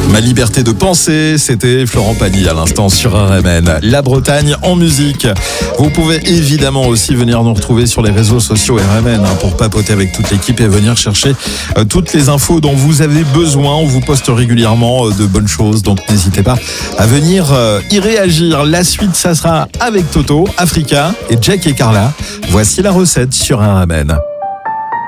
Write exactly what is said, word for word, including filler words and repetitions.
Ma liberté de penser, c'était Florent Pagny à l'instant sur R M N. La Bretagne en musique. Vous pouvez évidemment aussi venir nous retrouver sur les réseaux sociaux R M N hein, pour papoter avec toute l'équipe et venir chercher euh, toutes les infos dont vous avez besoin. On vous poste régulièrement euh, de bonnes choses, donc n'hésitez pas à venir euh, y réagir. La suite, ça sera avec Toto, Africa et Jack et Carla. Voici la recette sur R M N.